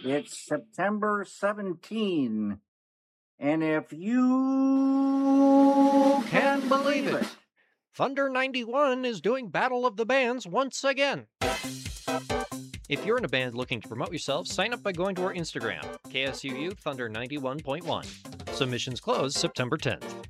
It's September 17. And if you can believe it, Thunder 91 is doing Battle of the Bands once again. If you're in a band looking to promote yourself, sign up by going to our Instagram, KSUU Thunder 91.1. Submissions close September 10th.